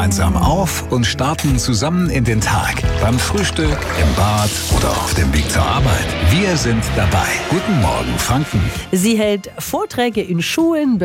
gemeinsam auf und starten zusammen in den Tag. Beim Frühstück, im Bad oder auf dem Weg zur Arbeit. Wir sind dabei. Guten Morgen, Franken. Sie hält Vorträge in Schulen,